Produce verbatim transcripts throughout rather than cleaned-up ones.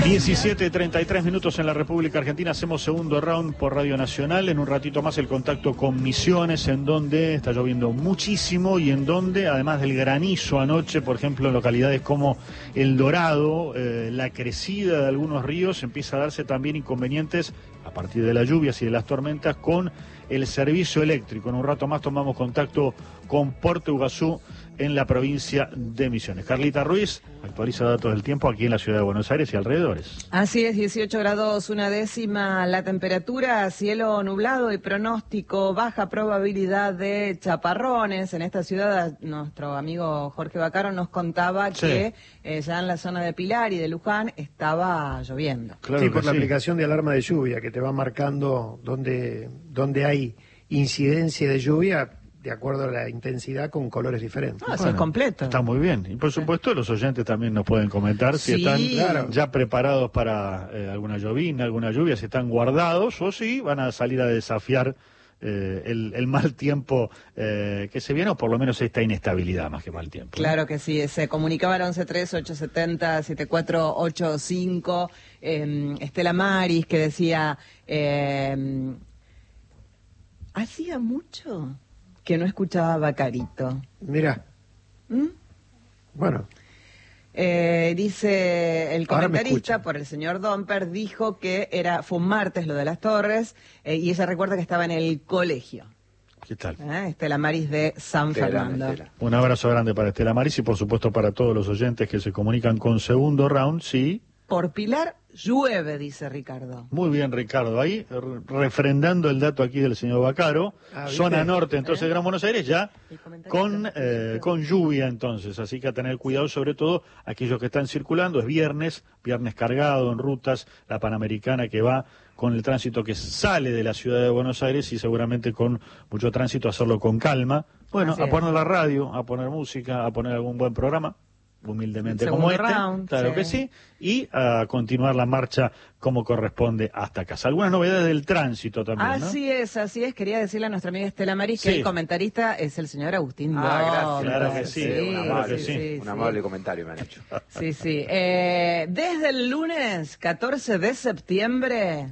diecisiete treinta y tres minutos en la República Argentina, hacemos segundo round por Radio Nacional. En un ratito más el contacto con Misiones, en donde está lloviendo muchísimo y en donde, además del granizo anoche, por ejemplo, en localidades como El Dorado, eh, la crecida de algunos ríos, empieza a darse también inconvenientes a partir de las lluvias y de las tormentas con el servicio eléctrico. En un rato más tomamos contacto con Puerto Iguazú, en la provincia de Misiones. Carlita Ruiz actualiza datos del tiempo aquí en la ciudad de Buenos Aires y alrededores. Así es, dieciocho grados una décima la temperatura, cielo nublado y pronóstico, baja probabilidad de chaparrones. En esta ciudad nuestro amigo Jorge Bacaro nos contaba sí. que eh, ya en la zona de Pilar y de Luján estaba lloviendo. Claro sí, por la sí. aplicación de alarma de lluvia que te va marcando donde, donde hay incidencia de lluvia de acuerdo a la intensidad con colores diferentes. Ah, eso bueno, es completo. Está muy bien. Y por supuesto los oyentes también nos pueden comentar si sí, están claro. ya preparados para eh, alguna llovina, alguna lluvia, si están guardados o si van a salir a desafiar eh, el, el mal tiempo eh, que se viene, o por lo menos esta inestabilidad más que mal tiempo. Claro ¿no? que sí. Se comunicaba al once tres ocho siete cero siete cuatro ocho cinco eh, Estela Maris que decía eh, hacía mucho que no escuchaba a Bacarito. Mira. ¿Mm? Bueno. Eh, dice el comentarista por el señor Domper, dijo que era fue un martes lo de las torres, eh, y ella recuerda que estaba en el colegio. ¿Qué tal? ¿Eh? Estela Maris de San Estela, Fernando. Estela. Un abrazo grande para Estela Maris y por supuesto para todos los oyentes que se comunican con segundo round, sí. Por Pilar llueve, dice Ricardo. Muy bien, Ricardo. Ahí, refrendando el dato aquí del señor Bacaro, ah, zona norte, entonces, ¿Eh? Gran Buenos Aires, ya con, eh, con lluvia, entonces. Así que a tener cuidado, sobre todo, aquellos que están circulando. Es viernes, viernes cargado en rutas, la Panamericana que va con el tránsito que sale de la ciudad de Buenos Aires y seguramente con mucho tránsito, hacerlo con calma. Bueno, Así a poner es. la radio, a poner música, a poner algún buen programa. Humildemente como este, round, claro sí. que sí, y a continuar la marcha como corresponde hasta casa. Algunas novedades del tránsito también, Así ¿no? es, así es. Quería decirle a nuestra amiga Estela Maris que sí. el comentarista es el señor Agustín Ah, gracias. Claro que sí, sí, un amable, sí, sí. Sí, un amable sí. comentario me han hecho. Sí, sí. Eh, desde el lunes catorce de septiembre,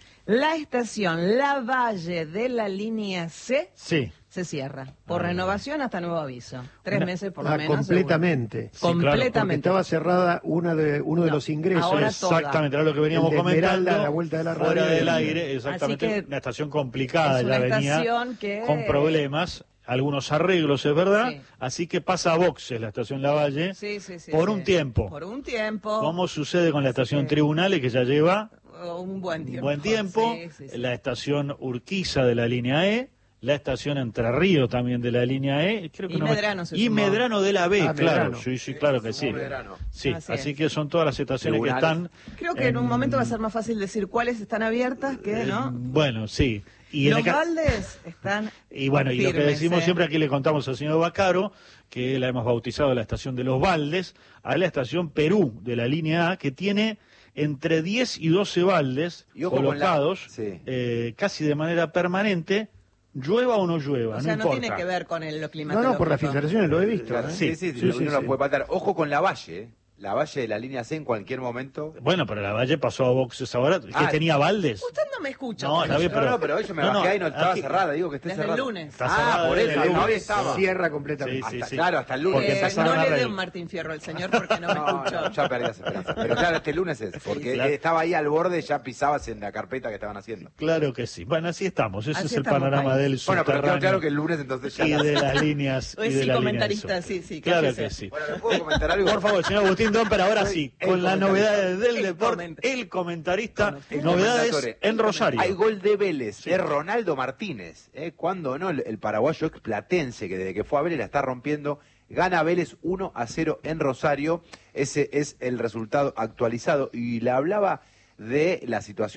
la estación La Valle de la línea C sí. se cierra. Por ah, renovación hasta nuevo aviso. Tres una, meses por lo ah, menos. Completamente. Sí, completamente. Claro, estaba cerrada una de, uno no, de los ingresos. Exactamente, era lo que veníamos el de comentando. Esmeralda, la vuelta de la radio fuera del aire, exactamente. Así que una estación complicada, es una ya venía estación que... con problemas. Algunos arreglos, es verdad, sí. así que pasa a boxes la estación Lavalle sí, sí, sí, por sí. un tiempo. Por un tiempo. Como sucede con la estación sí. Tribunales, que ya lleva un buen tiempo. Un buen tiempo. Sí, sí, sí. La estación Urquiza de la línea E, la estación Entre Ríos también de la línea E, creo que y no Medrano me... se Y sumó. Medrano de la B, ah, claro, Medrano. sí, sí, claro que sí. Sí, así, así que son todas las estaciones Tribunales. que están... Creo que en... en un momento va a ser más fácil decir cuáles están abiertas que, ¿no? Eh, bueno, sí. Y los baldes están Y bueno, firmes, y lo que decimos eh. siempre, aquí le contamos al señor Bacaro, que la hemos bautizado la estación de los baldes, a la estación Perú de la línea A, que tiene entre diez y doce baldes colocados, la... sí. eh, casi de manera permanente, llueva o no llueva, o sea, no, no importa. tiene que ver con el, lo climatológico. No, no, por las filtraciones lo he visto. Claro, ¿eh? Sí, sí, sí, sí, sí, no sí. lo puede patar. Ojo con la Valle, ¿eh? La Valle de la línea C en cualquier momento. Bueno, pero la Valle pasó a boxes ahora, que ah, tenía baldes. Usted no me escucha. No, no, bien, pero... no, pero yo me no, bajé no, ahí, no estaba aquí... cerrada, digo que esté desde cerrada. el lunes. Está ah, por eso, no había estaba. Cierra completamente. Sí, sí, hasta, sí. Claro, hasta el lunes. Eh, no le dé un Martín Fierro al señor porque no me no, escuchó. No, ya perdí las esperanzas. Pero claro, este lunes es, porque sí, claro. estaba ahí al borde, ya pisabas en la carpeta que estaban haciendo. Claro que sí. Bueno, así estamos, ese así es el estamos panorama ahí. del Bueno, pero subterráneo. claro que el lunes entonces ya... Y de las líneas... Pues y de sí, la comentarista, sí, sí. Claro que sí. Bueno, ¿me puedo comentar algo? Por favor, señor Agustín Domper, ahora sí, con las novedades del el deporte, coment el comentarista, el novedades en Rosario. Hay gol de Vélez, sí. Es Ronaldo Martínez, ¿eh? Cuando no, el, el paraguayo explatense, que desde que fue a Vélez la está rompiendo, gana Vélez uno a cero en Rosario, ese es el resultado actualizado, y le hablaba de la situación